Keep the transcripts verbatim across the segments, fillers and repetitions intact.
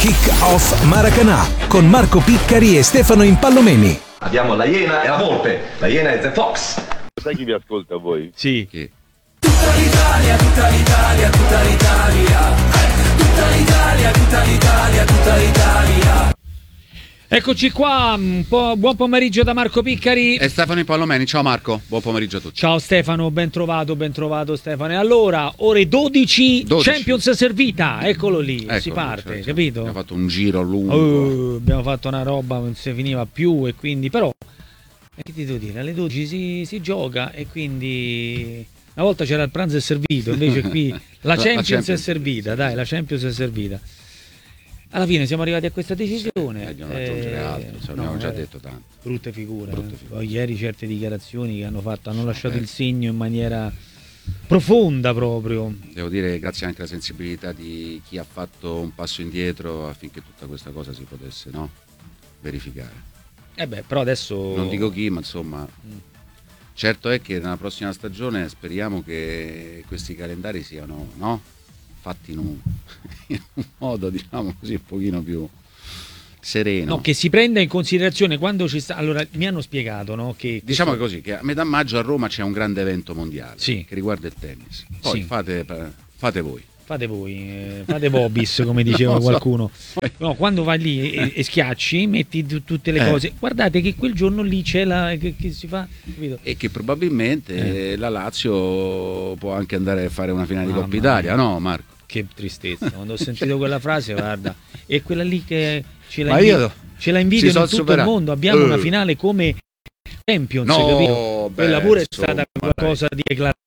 Kick Off Maracanã con Marco Piccari e Stefano Impallomeni. Abbiamo la Iena e la Volpe. La Iena è The Fox. Sai chi vi ascolta voi? Sì. Chi? Tutta l'Italia, tutta l'Italia, tutta l'Italia. Tutta l'Italia, tutta l'Italia, tutta l'Italia. Eccoci qua, un po', buon pomeriggio da Marco Piccari e Stefano Impallomeni. Ciao Marco, buon pomeriggio a tutti. Ciao Stefano, ben trovato, ben trovato Stefano. E allora, ore dodici, dodici. Champions servita, eccolo lì, eccolo, si parte, cioè, capito? Abbiamo fatto un giro lungo. Oh, abbiamo fatto una roba, non si finiva più e quindi, però, che ti devo dire, alle dodici si, si gioca e quindi... Una volta c'era il pranzo è servito, invece qui la Champions, la Champions è servita, dai, la Champions è servita. Alla fine siamo arrivati a questa decisione. Eh, non aggiungere altro, eh, abbiamo no, già detto tanto. Brutte figure. Brutte eh. figure. Ieri certe dichiarazioni che hanno fatto hanno lasciato eh. il segno in maniera profonda proprio. Devo dire grazie anche alla sensibilità di chi ha fatto un passo indietro affinché tutta questa cosa si potesse, no, verificare. Eh beh, però adesso... Non dico chi, ma insomma... Mm. Certo è che nella prossima stagione speriamo che questi calendari siano, no, fatti in un, in un modo, diciamo così, un pochino più sereno. No, che si prenda in considerazione quando ci sta... Allora, mi hanno spiegato, no, che... Diciamo questo... così, che a metà maggio a Roma c'è un grande evento mondiale, sì, che riguarda il tennis. Poi sì. fate, fate voi. Fate voi, eh, fate Bobis come diceva qualcuno. No, quando vai lì e, e schiacci, metti t- tutte le eh. cose. Guardate che quel giorno lì c'è la che, che si fa, capito? E che probabilmente eh. la Lazio può anche andare a fare una finale Mamma di Coppa Italia, no Marco? Che tristezza, quando ho sentito quella frase, guarda, e quella lì che ce la, Ma invidio, io ce la invidio in tutto superato. il mondo. Abbiamo uh. una finale come Champions, no, capito? Beh, quella pure è insomma, stata qualcosa di eclatante.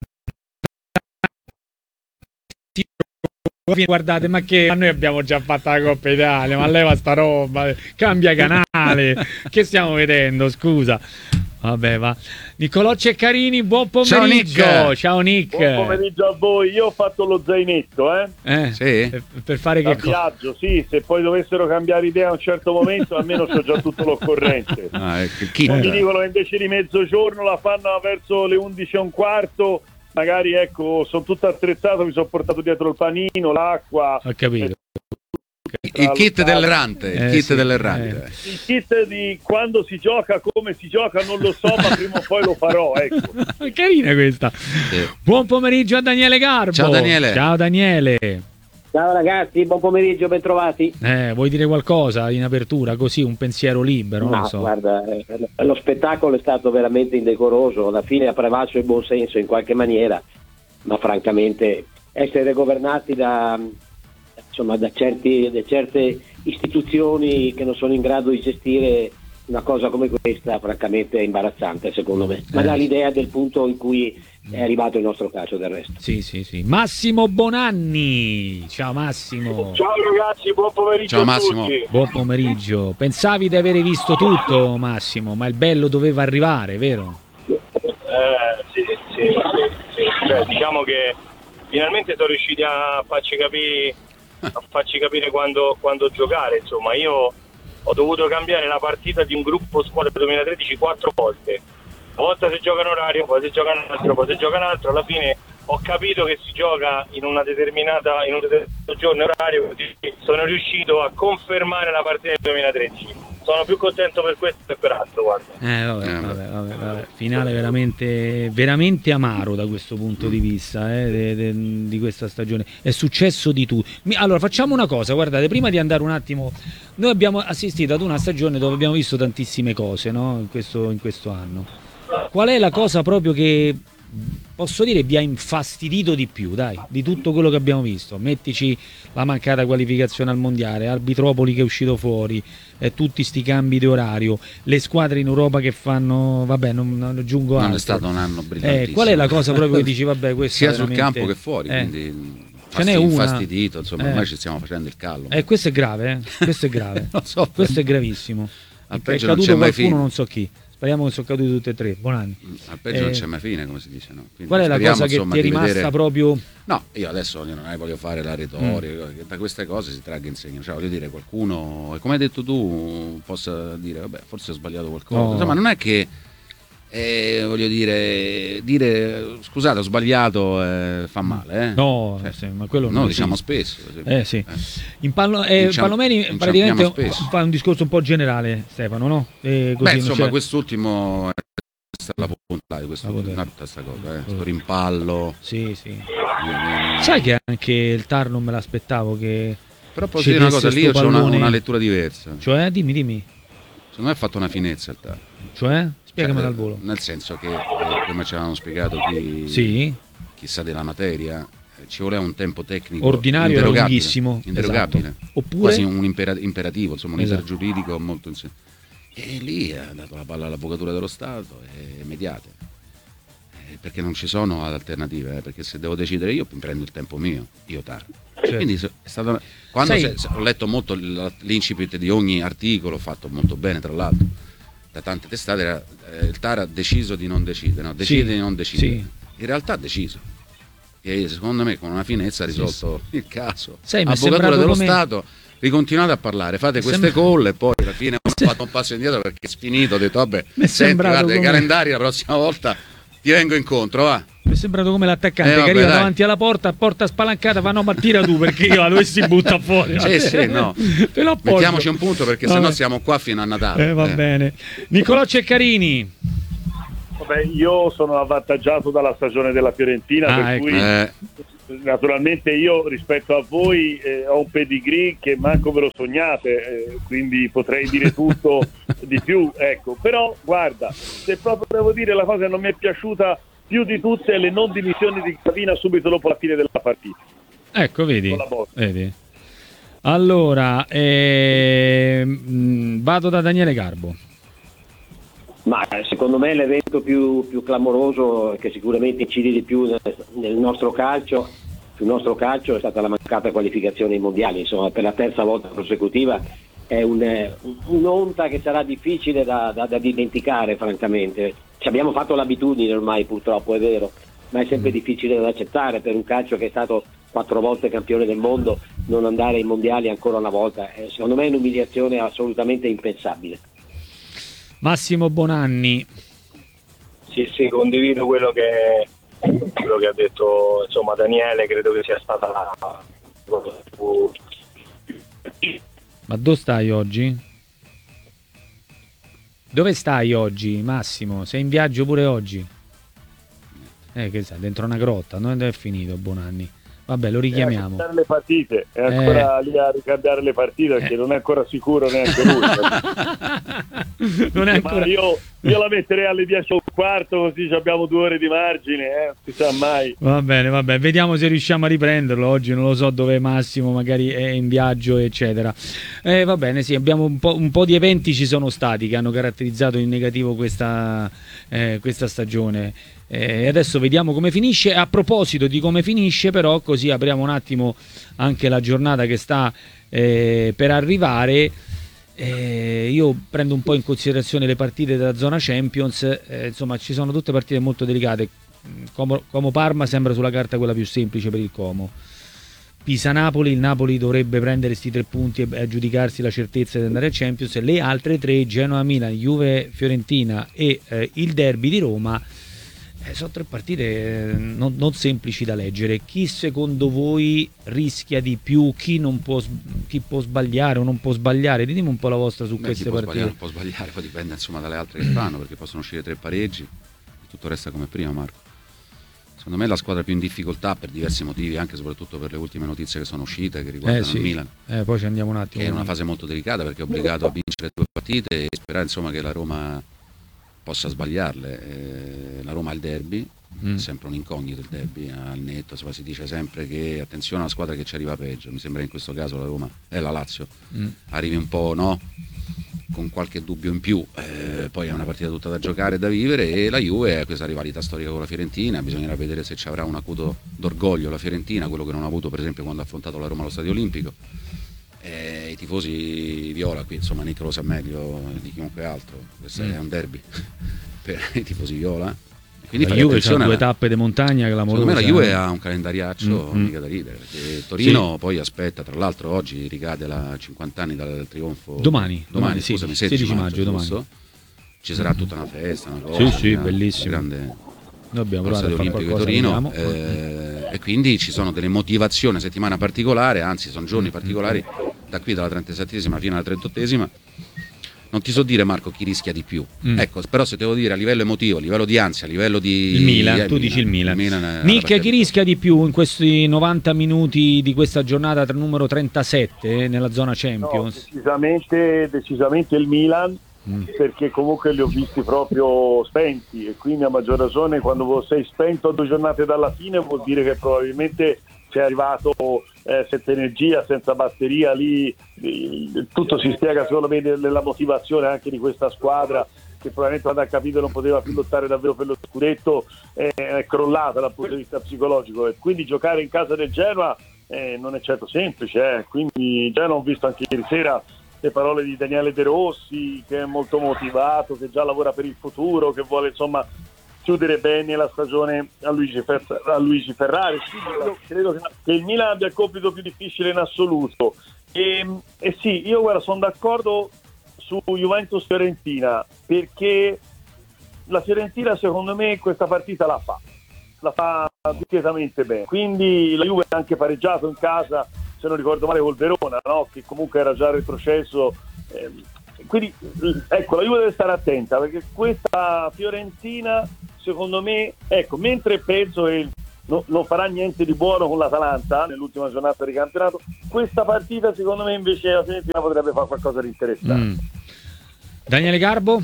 Guardate, ma che noi abbiamo già fatto la Coppa Italia, ma leva sta roba, cambia canale, che stiamo vedendo, scusa. Vabbè, va. Niccolò Ceccarini, buon pomeriggio. Ciao Nick. Ciao Nick. Buon pomeriggio a voi. Io ho fatto lo zainetto, eh? Eh, sì. per, per fare da che cosa? viaggio, sì, se poi dovessero cambiare idea a un certo momento, almeno c'ho già tutto l'occorrente. Ah, ecco, chi Non eh. mi dicono che invece di mezzogiorno la fanno verso le undici e un quarto. Magari ecco, sono tutto attrezzato, mi sono portato dietro il panino, l'acqua. Ho capito. Il kit dell'errante, il eh, kit sì, dell'errante. eh. Il kit di quando si gioca, come si gioca, non lo so, ma prima o poi lo farò, ecco. Carina questa. Sì. Buon pomeriggio a Daniele Garbo. Ciao Daniele. Ciao Daniele. Ciao ragazzi, buon pomeriggio, bentrovati. Eh, vuoi dire qualcosa in apertura, così un pensiero libero? Non No, so. guarda, eh, lo spettacolo è stato veramente indecoroso, alla fine ha prevalso il buon senso in qualche maniera, ma francamente essere governati da, insomma, da, certi, da certe istituzioni che non sono in grado di gestire una cosa come questa, francamente è imbarazzante secondo me, ma eh. dà l'idea del punto in cui è arrivato il nostro calcio del resto. Sì, sì, sì. Massimo Bonanni. Ciao Massimo. Ciao ragazzi, buon pomeriggio. Ciao a Massimo. tutti. Buon pomeriggio. Pensavi di avere visto tutto, Massimo, ma il bello doveva arrivare, vero? Eh, sì, sì, sì, sì. Cioè, diciamo che finalmente sono riusciti a farci capire a farci capire quando, quando giocare. Insomma, io ho dovuto cambiare la partita di un gruppo squadra duemilatredici quattro volte. Una volta si gioca in orario, poi si gioca un altro, poi si gioca un altro. Alla fine ho capito che si gioca in una determinata in un determinato giorno orario, così sono riuscito a confermare la partita del duemilatredici. Sono più contento per questo e per altro, guarda. Eh, vabbè, vabbè, vabbè, vabbè. Finale veramente, veramente amaro da questo punto di vista, eh, de, de, di questa stagione. È successo di tutto. Allora, facciamo una cosa, guardate, prima di andare un attimo, noi abbiamo assistito ad una stagione dove abbiamo visto tantissime cose, no? In questo, in questo anno. Qual è la cosa proprio che, posso dire, vi ha infastidito di più, dai, di tutto quello che abbiamo visto? Mettici la mancata qualificazione al mondiale, Arbitropoli che è uscito fuori, eh, tutti sti cambi di orario, le squadre in Europa che fanno, vabbè, non, non aggiungo altro. Non è stato un anno brillantissimo. Eh, qual è la cosa proprio che dici, vabbè, questo sia veramente... sul campo che fuori, eh. quindi Ce n'è una. infastidito, insomma, eh. ormai ci stiamo facendo il callo. Eh, questo è grave, eh? Questo è grave. Non so, questo è gravissimo. Al È peggio non caduto c'è mai qualcuno, fine. non so chi. Speriamo che sono caduti tutti e tre. Buon anno. Al peggio Eh, non c'è mai fine, come si dice, no? Quindi qual è la speriamo, cosa che insomma, ti è di rimasta vedere... proprio... No, io adesso io non è voglio fare la retorica, mm. che da queste cose si tragga insegno. Cioè, voglio dire, qualcuno, come hai detto tu, possa dire, vabbè, forse ho sbagliato qualcosa. No. Insomma, non è che E voglio dire, dire scusate, ho sbagliato, eh, fa male, eh? No, Cioè, sì, ma quello no, non diciamo esiste. spesso. Eh sì. Eh. In Pallo- eh, Inciam- Pallomeni inciampiamo praticamente spesso. fa un discorso un po' generale, Stefano, no? E così Beh, non insomma, c'è- quest'ultimo è stata la punta di questo La punta. una tutta sta cosa, eh. Sto rimpallo. Sì, sì. eh, Sai che anche il T A R non me l'aspettavo che... Però posso ci dire una desse cosa, lì io sto ho una, pallone. una lettura diversa. Cioè, dimmi, dimmi. Secondo me ha fatto una finezza il T A R. Cioè? Spiegamelo Cioè, al volo. Nel senso che, eh, come ci avevano spiegato chi, Sì. chissà della materia, eh, ci voleva un tempo tecnico Ordinario era inderogabile, lunghissimo. inderogabile. Esatto. Oppure... Quasi un impera- imperativo, insomma, un Esatto. iter giuridico molto inse- e lì ha dato la palla all'avvocatura dello Stato e mediate. Eh, perché non ci sono alternative, eh, perché se devo decidere io mi prendo il tempo mio, io T A R. Certo. Quindi se- è stato quando Sai- se- se- ho letto molto l- l'incipit di ogni articolo, fatto molto bene tra l'altro da tante testate, era, eh, il T A R ha deciso di non decidere, no? Decide Sì, di non decidere. sì. In realtà ha deciso. E secondo me con una finezza ha risolto il caso. Sai, mi è Avvocatura sembrato dello come- Stato, ricontinuate a parlare, fate queste sembra- call e poi alla fine ho fatto un passo indietro perché è finito, ho detto vabbè, Mi è senti, sembrato guarda, i come- calendari la prossima volta ti vengo incontro, va. Mi è sembrato come l'attaccante Eh, che vabbè, arriva dai. davanti alla porta, porta spalancata, fa no ma tira tu perché io la dovessi buttare fuori. Sì, sì, no. Te lo appoggio. Mettiamoci un punto perché Vabbè. sennò siamo qua fino a Natale. Eh, va eh. bene. Niccolò Ceccarini. Vabbè, io sono avvantaggiato dalla stagione della Fiorentina, Ah, per ecco. cui Eh, naturalmente io rispetto a voi eh, ho un pedigree che manco ve lo sognate, eh, quindi potrei dire tutto di più, ecco. Però guarda, se proprio devo dire la cosa che non mi è piaciuta più di tutte è le non dimissioni di Gravina subito dopo la fine della partita. Ecco, vedi. Con la botta. Vedi. Allora, ehm, vado da Daniele Garbo. Ma eh, secondo me l'evento più, più clamoroso, che sicuramente incide di più nel, nel nostro calcio, sul nostro calcio, è stata la mancata qualificazione ai mondiali. Insomma, per la terza volta consecutiva è un, eh, un'onta che sarà difficile da, da, da dimenticare, francamente. Ci abbiamo fatto l'abitudine ormai, purtroppo, è vero, ma è sempre difficile da accettare per un calcio che è stato quattro volte campione del mondo, non andare ai mondiali ancora una volta. Eh, secondo me è un'umiliazione assolutamente impensabile. Massimo Bonanni. Sì, sì, condivido quello che, quello che ha detto insomma Daniele, credo che sia stata la cosa più... Ma dove stai oggi? Dove stai oggi, Massimo? Sei in viaggio pure oggi? Eh, che sai, dentro una grotta, non è finito Bonanni. Vabbè, lo È a richiamiamo. cambiare le partite, è ancora lì a ricambiare le partite perché non è ancora sicuro neanche lui. Non è Ma ancora... io, io la metterei alle dieci e un quarto, così abbiamo due ore di margine, eh, non si sa mai. Va bene, va bene, vediamo se riusciamo a riprenderlo oggi, non lo so dove è Massimo, magari è in viaggio eccetera. Eh, va bene, sì, abbiamo un po', un po' di eventi ci sono stati che hanno caratterizzato in negativo questa, eh, questa stagione. E adesso vediamo come finisce. A proposito di come finisce, però, così apriamo un attimo anche la giornata che sta eh, per arrivare. Eh, io prendo un po' in considerazione le partite della zona Champions, eh, insomma ci sono tutte partite molto delicate. Como, Como Parma sembra sulla carta quella più semplice per il Como. Pisa-Napoli, il Napoli dovrebbe prendere questi tre punti e aggiudicarsi la certezza di andare a Champions. Le altre tre, Genoa-Milan, Juve-Fiorentina e eh, il derby di Roma, eh, sono tre partite eh, non, non semplici da leggere. Chi secondo voi rischia di più? Chi non può, chi può sbagliare o non può sbagliare? Ditemi un po' la vostra su Beh, queste chi può partite. sbagliare, può sbagliare, poi dipende insomma dalle altre che fanno, perché possono uscire tre pareggi, tutto resta come prima, Marco. Secondo me è la squadra più in difficoltà per diversi motivi, anche e soprattutto per le ultime notizie che sono uscite, che riguardano Eh sì, il Milan, eh, poi ci andiamo un attimo. che è in una fase molto delicata perché è obbligato a vincere due partite e sperare insomma che la Roma possa sbagliarle. Eh, la Roma ha il derby, Mm. è sempre un incognito il derby, al netto insomma, si dice sempre che attenzione alla squadra che ci arriva peggio, mi sembra che in questo caso la Roma è la Lazio, Mm. arrivi un po' no con qualche dubbio in più, eh, poi è una partita tutta da giocare e da vivere, e la Juve ha questa rivalità storica con la Fiorentina, bisognerà vedere se ci avrà un acuto d'orgoglio la Fiorentina, quello che non ha avuto per esempio quando ha affrontato la Roma allo Stadio Olimpico. Eh, i tifosi viola qui, insomma Nick lo sa meglio di chiunque altro, questo Mm. è un derby per i tifosi viola. Quindi La fare Juve c'ha attenzione due alla- tappe di montagna clamorose. Secondo me la Juve eh. ha un calendariaccio Mm, mm. mica da ridere, perché Torino poi aspetta, tra l'altro oggi ricade la cinquanta anni dal trionfo. Domani, domani, domani sì, scusami, sedici sedici maggio, domani. giusto? ci sarà tutta una festa, una cosa, Sì, sì, una bellissimo. grande Noi abbiamo allo provato a Stadio fare Olimpico di qualcosa, Torino, vediamo. eh, e quindi ci sono delle motivazioni, settimana particolare, anzi sono giorni particolari, da qui dalla trentasettesima fino alla trentottesima. Non ti so dire, Marco, chi rischia di più. Mm. Ecco, però se devo dire a livello emotivo, a livello di ansia, a livello di... Il Milan, eh, tu dici il Milan. il Milan è una Nick, partita chi rischia di più in questi novanta minuti di questa giornata tra numero trentasette eh, nella zona No, Champions? decisamente, decisamente il Milan, Mm. perché comunque li ho visti proprio spenti, e quindi a maggior ragione quando sei spento a due giornate dalla fine vuol dire che probabilmente sei arrivato eh, senza energia, senza batteria. Lì eh, tutto si spiega secondo me nella motivazione anche di questa squadra, che probabilmente quando ha capito non poteva più lottare davvero per lo scudetto, eh, è crollata dal punto di vista psicologico, e quindi giocare in casa del Genoa eh, non è certo semplice, eh. Quindi già ho visto anche ieri sera le parole di Daniele De Rossi, che è molto motivato, che già lavora per il futuro, che vuole insomma chiudere bene la stagione a Luigi, Fer- a Luigi Ferrari. Quindi io credo che, che il Milan abbia il compito più difficile in assoluto, e, e sì, io guarda, sono d'accordo su Juventus-Fiorentina, perché la Fiorentina secondo me questa partita la fa la fa discretamente bene, quindi la Juve ha anche pareggiato in casa, se non ricordo male, col Verona, no? Che comunque era già retrocesso, eh, quindi ecco, la Juve deve stare attenta, perché questa Fiorentina secondo me, ecco, mentre penso che no, non farà niente di buono con l'Atalanta nell'ultima giornata di campionato, questa partita secondo me invece la Fiorentina potrebbe fare qualcosa di interessante. Mm. Daniele Garbo?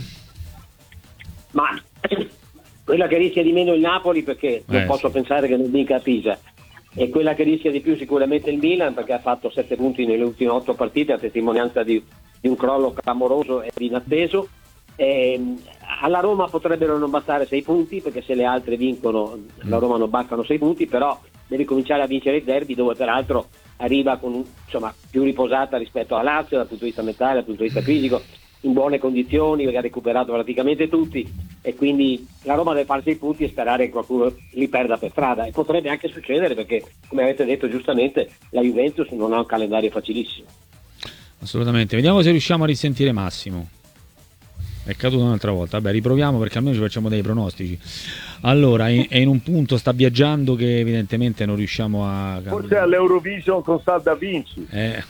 Ma quella che rischia di meno il Napoli, perché non Eh, posso sì. pensare che non vinca a Pisa, e quella che rischia di più sicuramente il Milan, perché ha fatto sette punti nelle ultime otto partite, a testimonianza di, di un crollo clamoroso e inatteso. E, alla Roma potrebbero non bastare sei punti, perché se le altre vincono la Roma non baccano sei punti, però deve cominciare a vincere il derby, dove peraltro arriva con, insomma, più riposata rispetto alla Lazio dal punto di vista mentale, dal punto di vista fisico, in buone condizioni, perché ha recuperato praticamente tutti, e quindi la Roma deve farsi i punti e sperare che qualcuno li perda per strada, e potrebbe anche succedere, perché come avete detto giustamente la Juventus non ha un calendario facilissimo. Assolutamente. Vediamo se riusciamo a risentire Massimo. È caduto un'altra volta. Vabbè, riproviamo, perché almeno ci facciamo dei pronostici. Allora, in- è in un punto, sta viaggiando, che evidentemente non riusciamo a... Forse all'Eurovision con Salda Vinci. Eh.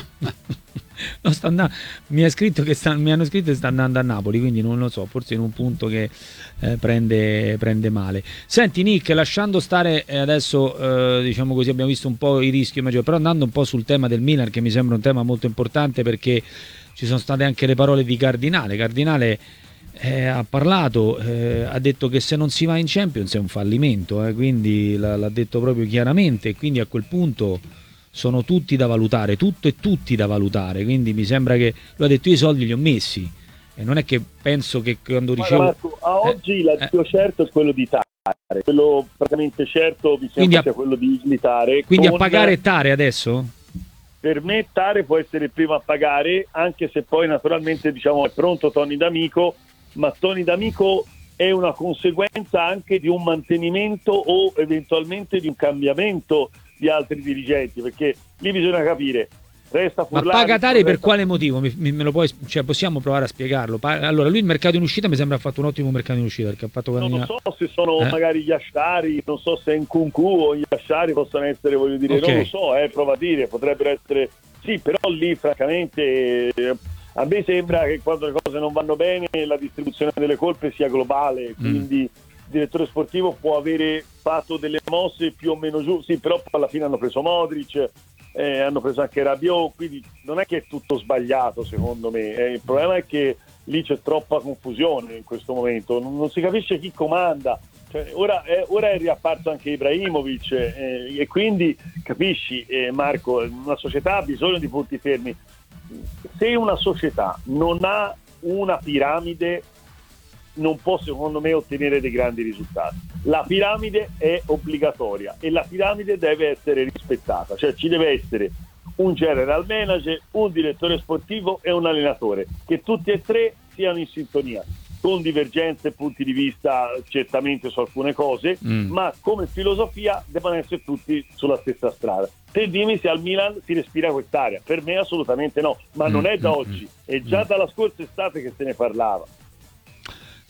No, sta andando, mi, ha scritto che sta, mi hanno scritto che sta andando a Napoli, quindi non lo so, forse in un punto che eh, prende, prende male. Senti Nick, lasciando stare eh, adesso, eh, diciamo così, abbiamo visto un po' i rischi maggiori, però andando un po' sul tema del Milan, che mi sembra un tema molto importante, perché ci sono state anche le parole di Cardinale. Cardinale eh, ha parlato, eh, ha detto che se non si va in Champions è un fallimento, eh, quindi l'ha, l'ha detto proprio chiaramente, quindi a quel punto sono tutti da valutare, tutto e tutti da valutare, quindi mi sembra che, lui ha detto, io i soldi li ho messi, e non è che penso che quando Guarda, ricevo... Marco, a oggi eh, l'addio eh. certo è quello di Tare, quello praticamente certo mi Quindi sembra a- sia quello di militare. Quindi a con- pagare Tare adesso? Per me Tare può essere il primo a pagare, anche se poi naturalmente diciamo è pronto Tony D'Amico, ma Tony D'Amico è una conseguenza anche di un mantenimento o eventualmente di un cambiamento di altri dirigenti, perché lì bisogna capire, resta Ma Furlani, paga Tare per resta- quale motivo? Mi- mi- me lo puoi, cioè, possiamo provare a spiegarlo? Pa- allora, lui il mercato in uscita mi sembra ha fatto un ottimo mercato in uscita, perché ha fatto Non lo guadagnare... so se sono Eh? magari gli Asciari, non so se Nkunku o gli Asciari possono essere, voglio dire, Ok. non lo so, eh, prova a dire, potrebbero essere, sì, però lì francamente eh, a me sembra che quando le cose non vanno bene la distribuzione delle colpe sia globale, quindi il direttore sportivo può avere fatto delle mosse più o meno giuste, sì, però poi alla fine hanno preso Modric, eh, hanno preso anche Rabiot, quindi non è che è tutto sbagliato secondo me, eh, il problema è che lì c'è troppa confusione in questo momento, non, non si capisce chi comanda. Cioè, ora, è, ora è riapparso anche Ibrahimovic, eh, e quindi capisci, eh, Marco, una società ha bisogno di punti fermi. Se una società non ha una piramide non può secondo me ottenere dei grandi risultati. La piramide è obbligatoria e la piramide deve essere rispettata, cioè ci deve essere un general manager, un direttore sportivo e un allenatore, che tutti e tre siano in sintonia, con divergenze e punti di vista certamente su alcune cose, Mm. ma come filosofia devono essere tutti sulla stessa strada. Te dimmi se al Milan si respira quest'area, per me assolutamente no, ma non Mm, è da mm, oggi, è già mm. dalla scorsa estate che se ne parlava.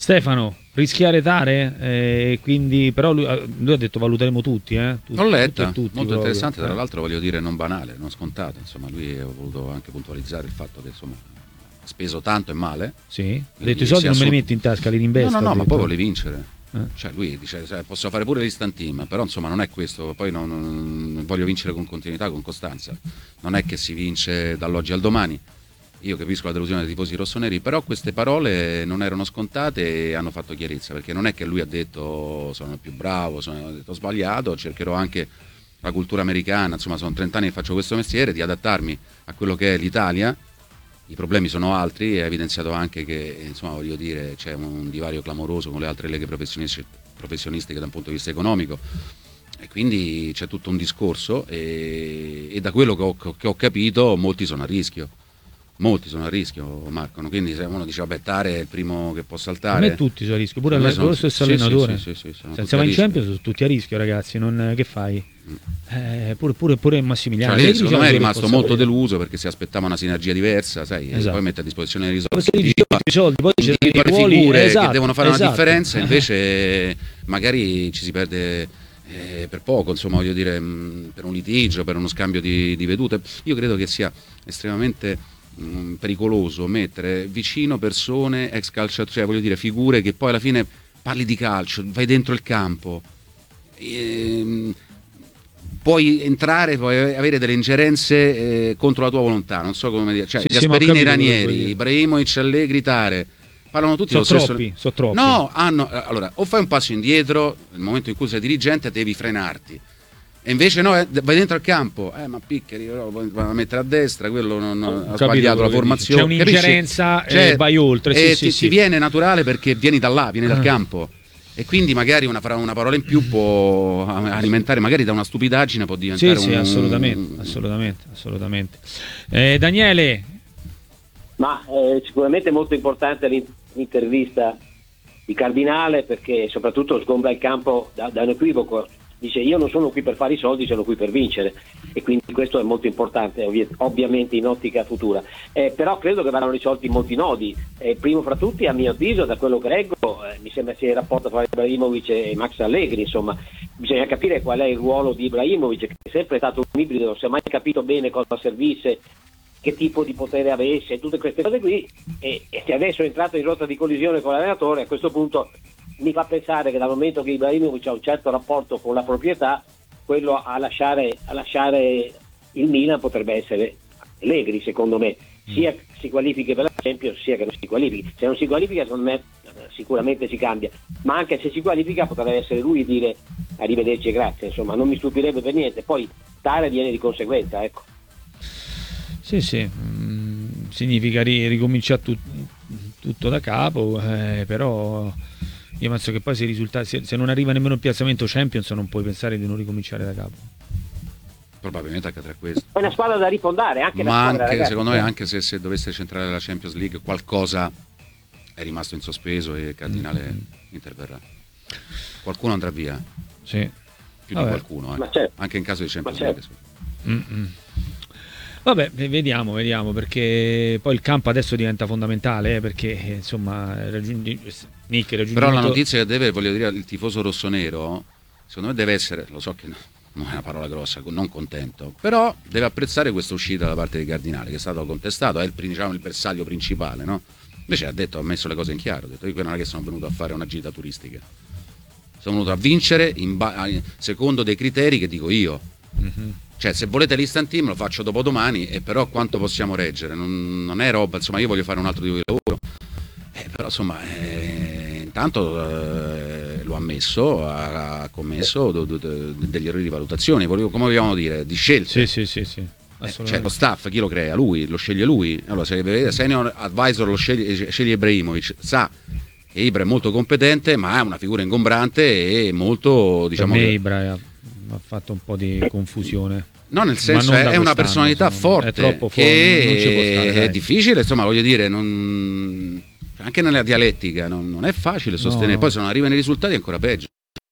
Stefano, rischiare Tare, eh, quindi però lui, lui ha detto valuteremo tutti, eh? Tutti, L'ho letta, tutti, tutti, molto proprio. interessante, tra Eh. l'altro voglio dire non banale, non scontato, insomma lui ha voluto anche puntualizzare il fatto che insomma ha speso tanto e male. Sì, ha Quindi detto i soldi si non me li assolut- metti in tasca, li rinvesto. No, no, no, ha ma detto. poi vuole vincere. Eh. Cioè lui dice sai, posso fare pure l'instant team, però insomma non è questo, poi non, non voglio vincere con continuità, con costanza. Non è che si vince dall'oggi al domani. Io capisco la delusione dei tifosi rossoneri, però queste parole non erano scontate e hanno fatto chiarezza, perché non è che lui ha detto sono il più bravo, sono, ha detto, ho sbagliato, cercherò anche la cultura americana, insomma sono trent'anni che faccio questo mestiere, di adattarmi a quello che è l'Italia. I problemi sono altri e ha evidenziato anche che insomma voglio dire c'è un divario clamoroso con le altre leghe professionistiche, professionistiche da un punto di vista economico e quindi c'è tutto un discorso e, e da quello che ho, che ho capito molti sono a rischio. Molti sono a rischio, Marco, quindi se uno dice vabbè Tare è il primo che può saltare. A me tutti sono a rischio, pure A me lo sono- stesso sì, allenatore. sì, sì, sì, sì, sono Se tutti va a in rischio. Champions sono tutti a rischio, ragazzi, non, che fai? Eh, pure, pure, pure Massimiliano. Cioè, lei, Allegri secondo c'ha me è le sue rimasto molto responsabilità. deluso perché si aspettava una sinergia diversa, sai, e Esatto. poi mette a disposizione le risorse. Perché dice, io i soldi, poi dice, individua i le ruoli- figure esatto, che devono fare esatto. una differenza, invece magari ci si perde eh, per poco, insomma, voglio dire, mh, per un litigio, per uno scambio di, di vedute. Io credo che sia estremamente mh, pericoloso mettere vicino persone ex calciatori, cioè voglio dire, figure che poi alla fine parli di calcio, vai dentro il campo. Ehm, puoi entrare, puoi avere delle ingerenze eh, contro la tua volontà, non so come dire, cioè Sì, sì, ma ho Gasperini, capito quello che vuoi Ranieri, dire. Ibrahimovic, Allegri, Tare parlano tutti Sono lo stesso. troppi, sono troppi. No, hanno, allora, o fai un passo indietro nel momento in cui sei dirigente devi frenarti. E invece no, eh, vai dentro al campo, eh, ma Piccheri però poi va a mettere a destra, quello non, non- ha capito sbagliato quello la che formazione. dici. C'è capisci? un'ingerenza, Cioè, eh, vai oltre, sì, e sì, ti, sì. ti viene naturale perché vieni da là, vieni dal Ah. campo. E quindi magari una, una parola in più può alimentare, magari da una stupidaggine può diventare Sì, un... sì, assolutamente, assolutamente, assolutamente. Eh, Daniele, Ma eh, sicuramente è molto importante l'in- l'intervista di Cardinale perché soprattutto sgombra il campo da, da un equivoco. Dice io non sono qui per fare i soldi, sono qui per vincere e quindi questo è molto importante ovvi- ovviamente in ottica futura. Eh, però credo che vadano risolti molti nodi. Eh, primo fra tutti a mio avviso da quello che leggo eh, mi sembra sia il rapporto tra Ibrahimovic e Max Allegri, insomma bisogna capire qual è il ruolo di Ibrahimovic che è sempre stato un ibrido, non si è mai capito bene cosa servisse, che tipo di potere avesse, tutte queste cose qui e, e se adesso è entrato in rotta di collisione con l'allenatore a questo punto mi fa pensare che dal momento che Ibrahimovic ha un certo rapporto con la proprietà, quello a lasciare, a lasciare il Milan potrebbe essere Allegri, secondo me, sia si qualifichi per la Champions sia che non si qualifichi. Se non si qualifica secondo me sicuramente si cambia, ma anche se si qualifica potrebbe essere lui a dire arrivederci e grazie, insomma non mi stupirebbe per niente, poi Tare viene di conseguenza, ecco. sì, sì, mm, significa ri- ricominciare tut- tutto da capo, eh, però io penso che poi se, risulta- se, se non arriva nemmeno il piazzamento Champions non puoi pensare di non ricominciare da capo. Probabilmente accadrà questo. È una squadra da rifondare, anche la Ma squadra, anche, ragazzi. secondo me, anche se, se dovesse centrare la Champions League, qualcosa è rimasto in sospeso e Cardinale Mm. interverrà. Qualcuno andrà via, Sì. più Vabbè. di qualcuno, eh. Ma certo. Anche in caso di Champions Ma certo. League. Mm-mm. Vabbè, v- vediamo, vediamo, perché poi il campo adesso diventa fondamentale, eh, perché eh, insomma raggiungi- Nick, il Però la raggiungimento- notizia che deve, voglio dire, il tifoso rossonero, secondo me deve essere, lo so che non è una parola grossa, non contento, però deve apprezzare questa uscita da parte di Cardinale, che è stato contestato, è il, diciamo, il bersaglio principale, no? Invece ha detto, ha messo le cose in chiaro, ha detto io non è che sono venuto a fare una gita turistica, sono venuto a vincere in ba- secondo dei criteri che dico io. Mhm. Cioè, se volete l'instant team lo faccio dopodomani, e però quanto possiamo reggere? Non, non è roba, insomma, io voglio fare un altro tipo di lavoro. Eh, però insomma, eh, intanto eh, lo ha ammesso, ha, ha commesso do- do- do- degli errori di valutazione, volevo, come vogliamo dire, di scelte. Sì, sì, sì, sì. Eh, assolutamente. cioè lo staff chi lo crea? Lui, lo sceglie lui. Allora se vedete, senior advisor lo sceglie, sceglie Ibrahimovic, sa che Ibra è molto competente, ma è una figura ingombrante e molto, diciamo, per me che- Ibra ha fatto un po' di confusione. no, nel senso non è, da è una quest'anno, personalità secondo me. forte, È troppo forte, che non ci può stare, è dai. difficile, insomma, voglio dire, non- anche nella dialettica non, non è facile sostenere, No. poi se non arrivano i risultati è ancora peggio.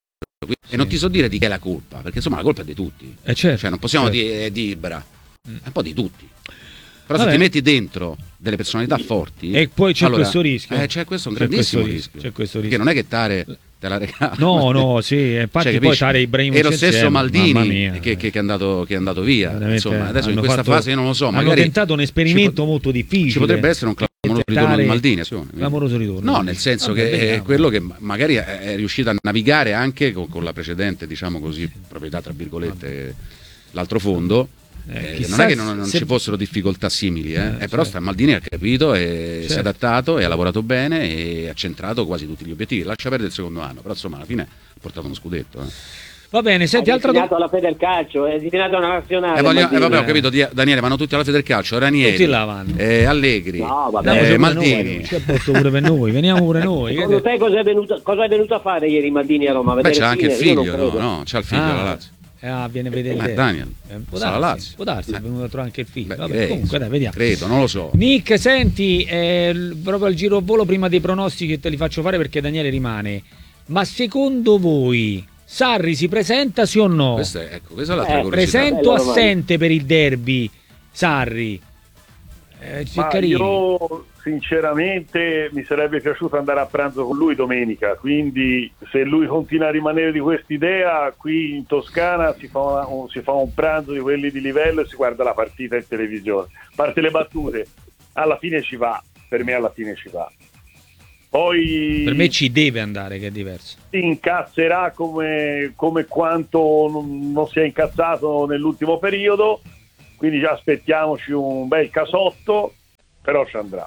E non ti so dire di chi è la colpa, perché insomma la colpa è di tutti. Eh, certo, Cioè non possiamo certo. dire è di Ibra, è un po' di tutti. Però Vabbè. se ti metti dentro delle personalità forti. E poi c'è allora, questo rischio. Eh, c'è questo un C'è grandissimo questo rischio. C'è questo Perché rischio. non è che Tare te la regala. No, no, sì, infatti Cioè, poi capisci? Tare Ibrahimovic e lo stesso insieme, mamma Maldini mia. che, che, che, è andato, che è andato via. Veramente, Insomma, adesso in hanno questa fatto- fase io non lo so. hanno Magari tentato un esperimento ci po- molto difficile. Ci potrebbe essere un clamoroso Tentare- ritorno di Maldini. secondo me. Clamoroso ritorno. No, nel senso Vabbè, che è vediamo. quello che ma- magari è è riuscito a navigare anche con, con la precedente, diciamo così, proprietà tra virgolette, l'altro fondo. Eh, Eh, chissà non è che non, non se- ci fossero difficoltà simili, eh. Eh, Eh, certo. però sta Maldini ha capito e si è Certo. adattato e ha lavorato bene e ha centrato quasi tutti gli obiettivi. Lascia perdere il secondo anno, però insomma alla fine ha portato uno scudetto. Eh. Va bene, senti, È altra destinato domanda. alla Federcalcio, è destinato alla nazionale. Eh, voglio- eh, Maldini. vabbè, ho capito, Di- Daniele, vanno tutti alla Federcalcio, Ranieri, Tutti là vanno. eh, Allegri, No, vabbè. eh, Andiamoci pure Maldini. noi, c'è posto pure per noi, veniamo pure noi. Secondo te cosa è venuto, cosa è venuto a fare ieri Maldini a Roma? A Beh, vedere c'è anche il Sinner? Io non figlio, no, credo. no, c'ha il figlio Ah, la Lazio. Ah, viene a vedere Ma te. Daniel, Eh, può sta alla darsi, Lazio. può darsi, Eh. è venuto a trovare anche il figlio. Beh, Vabbè, direi, comunque, dai, vediamo. credo, non lo so. Nick, senti, eh, l- proprio al giro volo prima dei pronostici che te li faccio fare perché Daniele rimane. Ma secondo voi Sarri si presenta sì o no? Questa è, ecco, questa è l'altra Eh, curiosità. Presento Bello, Romano. assente per il derby Sarri. Eh, Ma Ceccarini. io sinceramente mi sarebbe piaciuto andare a pranzo con lui domenica, quindi se lui continua a rimanere di quest'idea, qui in Toscana si fa, una- un, si fa un pranzo di quelli di livello e si guarda la partita in televisione. A parte le battute, alla fine ci va, per me alla fine ci va. Poi Per me ci deve andare, che è diverso. si incazzerà come, come quanto non, non si è incazzato nell'ultimo periodo, quindi già aspettiamoci un bel casotto, però ci andrà.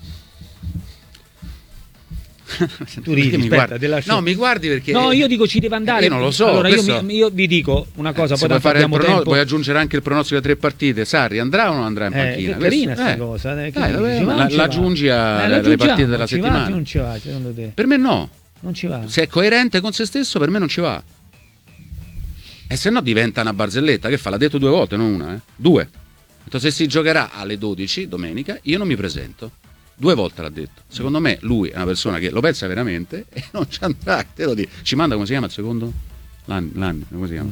Tu ridi, Perché mi aspetta, guardi? te lascio- No, mi guardi perché No, io dico ci deve andare. Io non lo so, Allora, io, questo- mi- io vi dico una cosa, Se poi vuoi tanto fare il abbiamo prono- tempo. puoi aggiungere anche il pronostico di tre partite. Sarri andrà o non andrà in Eh, panchina? che carina Questo- sta eh. cosa, eh, che Dai, dici? vabbè, Ma ma non la, ci la va. aggiungi Eh, alle la aggiungiamo, partite della ci va, settimana. non ci va, secondo te? Per me no. Non ci va. Se è coerente con se stesso, per me non ci va. E se no diventa una barzelletta. Che fa? L'ha detto due volte, non una, eh? Due. Detto, se si giocherà alle dodici domenica, io non mi presento. Due volte l'ha detto. Secondo me lui è una persona che lo pensa veramente e non ci andrà. Te lo dico. Ci manda, come si chiama il secondo? Lanni, Lanni, come si chiama?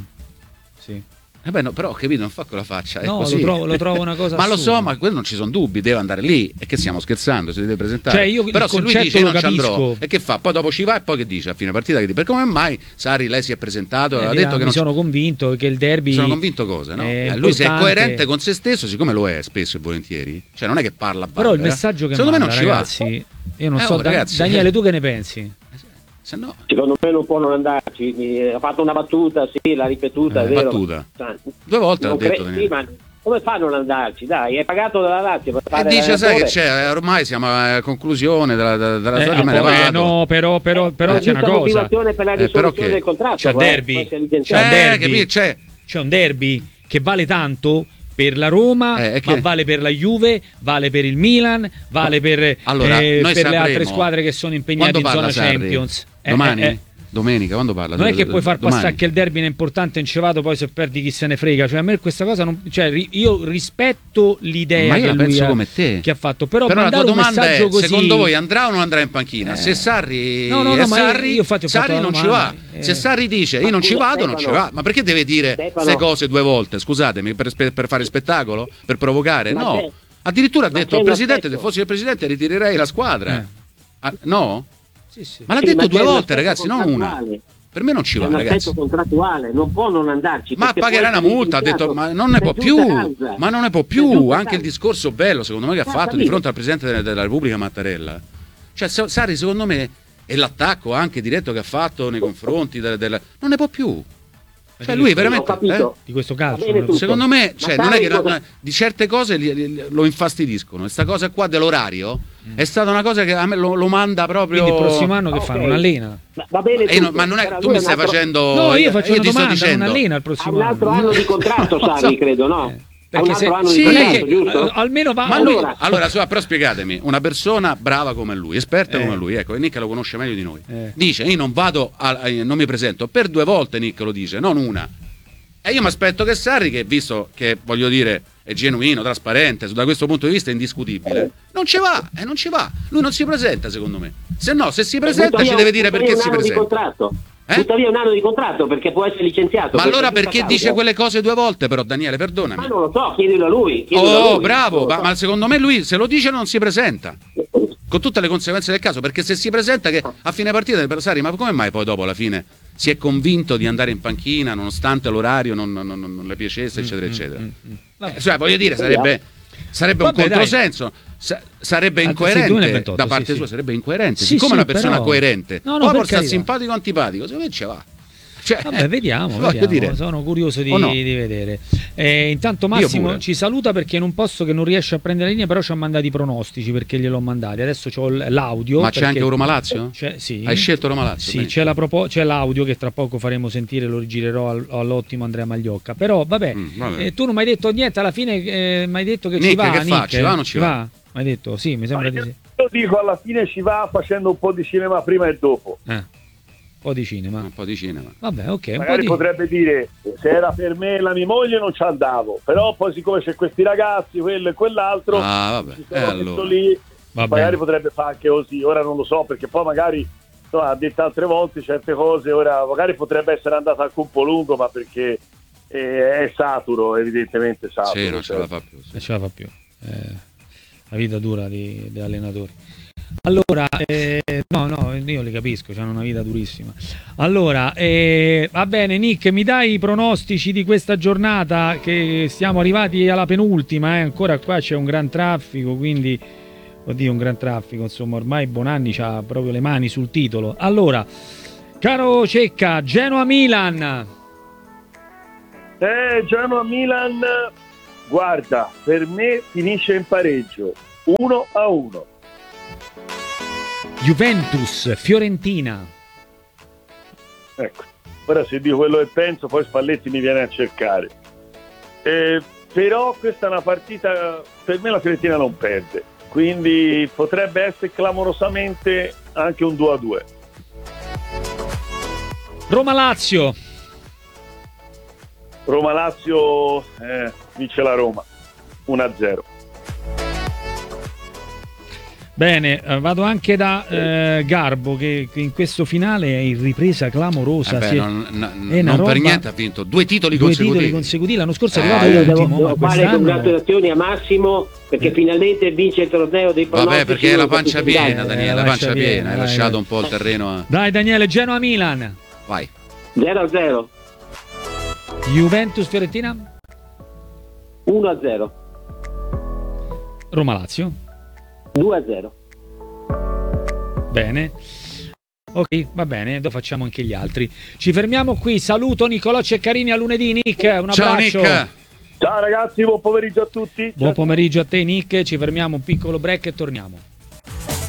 Sì. Eh beh, no, però ho capito, non fa quella faccia. È No, così. lo trovo- lo trovo una cosa Ma lo so, assurda. ma quello non ci sono dubbi, deve andare lì. E che stiamo scherzando? Si deve presentare. Cioè, io il però se lui concetto dice io lo non ci andrò, capisco. e che fa? Poi dopo ci va e poi che dice a fine partita? Che dice, per come mai Sarri lei si è presentato? Eh, Aveva dirà, detto che mi non sono convinto che il derby sono convinto cosa, no? è Eh, lui se è importante. coerente con se stesso, siccome lo è spesso e volentieri, cioè non è che parla a Però il bambera, messaggio che secondo manda, me non ci ragazzi, io non Eh, so, oh, Da- ragazzi, Daniele, eh. tu che ne pensi? va. Se no, Secondo me non può non andarci. Mi- Ha fatto una battuta, sì, l'ha ripetuta, Eh, è vero. battuta. Ma- due volte l'ha non detto cre- Daniele. sì, ma come fa a non andarci? Dai, è pagato dalla Lazio per E fare dice, sai che l'allenatore. c'è, eh, ormai siamo a conclusione della, della, della Eh, stagione, me ne eh, vado. no, però, però, però È c'è una giusta cosa. motivazione per la Eh, però risoluzione che- del contratto. C'è eh, derby. poi si è licenziato. C'è C'è, derby. capito? C'è. C'è un derby che vale tanto per la Roma, Eh, e ma che- vale per la Juve, vale per il Milan, vale per, Allora, eh, noi per le sapremo altre squadre che sono impegnate quando in parla zona Sarri? Champions. Eh, Domani? eh, eh. Domenica, quando parla? Non è che puoi far Domani. passare che il derby è importante in cevato, poi se perdi chi se ne frega. Cioè, a me questa cosa non. Cioè, ri- io rispetto l'idea Ma io che la lui penso ha, come te. che ha fatto. Però, Però la tua mandare un domanda messaggio è, così. secondo voi andrà o non andrà in panchina? Se Sarri No, no, è no, ma io- Sarri, io infatti ho fatto Sarri la non ci domanda, va. eh. Se Sarri dice io Ma non ci scusa, vado, non ci Stefano. va. Ma perché deve dire Stefano. queste cose due volte? Scusatemi, per, spe- per fare spettacolo? Per provocare? Ma No. c'è- Addirittura ha ma detto c'è al un presidente, aspetto. se fossi il presidente ritirerei la squadra. Eh. Ah, no? Sì, sì. Ma l'ha Sì, detto ma due c'è un volte, aspetto ragazzi, non una. contrattuale. Per me non ci È va, un ragazzi. aspetto contrattuale, non può non andarci. Ma perché pagherà può una essere multa, ha detto, licenziato. ma non ne può Per più, giusta causa. ma non ne può Per più, giusta anche il causa. discorso bello secondo me che ha Ah, fatto di capito. fronte al Presidente della, della Repubblica Mattarella, cioè Sa- Sarri secondo me, e l'attacco anche diretto che ha fatto nei confronti del, del- non ne può più, cioè lui Ho veramente, capito. eh? Di questo Va calcio. bene non- tutto. secondo me, Ma cioè, non è Sarri che cosa- no, di certe cose li- li- lo infastidiscono, questa cosa qua dell'orario è stata una cosa che a me lo, lo manda proprio. Quindi il prossimo anno che Ok. fanno? Non allena? Va- Va bene E io no- tutto, ma non è, però tu lui mi ha un stai altro- facendo, No, io faccio una ti sto domanda, non dicendo, allena il Ha prossimo un altro anno. anno di contratto, Sarri, credo, no? Ha un Perché se, altro anno sì, di non è contratto, che, giusto? eh, almeno va Ma lui- lui, Allora- allora, su- però spiegatemi, una persona brava come lui, esperta Eh. come lui, ecco, e Nick lo conosce meglio di noi, Eh. dice io non vado, a, eh, non mi presento, per due volte Nick lo dice, non una. E io mi aspetto che Sarri, che visto che voglio dire è genuino, trasparente, da questo punto di vista è indiscutibile, non ci va, e non ci va, lui non si presenta secondo me. Se no, se si presenta Butta ci via- deve dire butta perché via si un anno di presenta. contratto. Eh? Tuttavia un anno di contratto, perché può essere licenziato. Ma allora Questa è perché giusta dice causa. quelle cose due volte però, Daniele, perdonami. Ma non lo so, chiedilo a lui. chiedilo a Oh, lui. bravo, Non lo ma, so. ma secondo me lui se lo dice non si presenta. Con tutte le conseguenze del caso, perché se si presenta che a fine partita deve pensare, ma come mai poi dopo alla fine si è convinto di andare in panchina nonostante l'orario non, non, non, non le piacesse, eccetera, eccetera. Eh, cioè, voglio dire, sarebbe, sarebbe un Vabbè, dai. controsenso, sa- sarebbe Ah, incoerente sentito nel ventotto, da parte sì, sua, sì. sarebbe incoerente. Sì, Siccome sì, è una persona però- coerente, No, no, poi per può stare carità. simpatico o antipatico, secondo me ce va. Cioè, Vabbè, vediamo, voglio vediamo. dire. Sono curioso di, O no? di vedere. Eh, intanto Io Massimo pure. ci saluta perché in un posto che non riesce a prendere la linea, però ci ha mandato i pronostici perché gliel'ho mandati. Adesso c'ho l- l'audio. Ma c'è perché- anche Roma Lazio? C'è- sì. Hai scelto Roma Lazio? Sì, Benissimo. c'è, la propo- c'è l'audio che tra poco faremo sentire, lo girerò al- all'ottimo Andrea Magliocca. Però vabbè, Mm, vabbè. eh, tu non mi hai detto niente, alla fine eh, mi hai detto che ci Nick, va. che fa? Nick, Ci va o non ci va? Mi hai detto, sì, mi sembra di sì. Io dico alla fine ci va facendo un po' di cinema prima e dopo. Eh, un po' di cinema. Un po' di cinema. Vabbè, ok. Un po' Magari di... potrebbe dire se era per me e la mia moglie non ci andavo, però poi siccome c'è questi ragazzi, quello e quell'altro, Ah, vabbè. ci Eh, sono messo allora. lì, Va magari bene. potrebbe fare anche così, ora non lo so perché poi magari insomma, ha detto altre volte certe cose, ora magari potrebbe essere andata anche un po' lungo, ma perché eh, è saturo, evidentemente saturo. Sì, non ce cioè. la fa più. sì. Non ce la fa più. Eh, la vita dura di, di allenatori. Allora, eh, no, no, io li capisco, hanno una vita durissima. Allora, eh, va bene, Nick, mi dai i pronostici di questa giornata? Che siamo arrivati alla penultima, eh? Ancora qua c'è un gran traffico, quindi, oddio, un gran traffico, insomma, ormai Bonanni ha proprio le mani sul titolo. Allora, caro Cecca, Genoa-Milan. Eh, Genoa-Milan, guarda, per me finisce in pareggio, uno a uno. Juventus, Fiorentina. Ecco, ora se dico quello che penso, poi Spalletti mi viene a cercare. Eh, però questa è una partita, per me la Fiorentina non perde, quindi potrebbe essere clamorosamente anche un due a due. Roma-Lazio. Roma-Lazio eh, vince la Roma, uno a zero. Bene, eh, vado anche da eh, Garbo che, che in questo finale è in ripresa clamorosa. Eh beh, si è- non non- è una non per roba- niente ha vinto due titoli due consecutivi. titoli consecutivi. L'anno scorso è Eh, arrivato io Io devo, ultimo, ma devo fare quest'anno... congratulazioni a Massimo perché finalmente vince il torneo dei pronostici. Vabbè, perché è la uno pancia per tutti gli piena, altri. Daniele, la pancia piena. Hai dai, lasciato dai. un po' il terreno a... Dai Daniele, Genoa-Milan. Vai. zero a zero, Juventus-Fiorentina. uno a zero, Roma-Lazio. due a zero. Bene. Ok, va bene, lo facciamo anche gli altri. Ci fermiamo qui. Saluto Nicolò Ceccarini a lunedì. Nick, un Ciao abbraccio. Nick. Ciao ragazzi, buon pomeriggio a tutti. Buon pomeriggio a te Nick. Ci fermiamo un piccolo break e torniamo.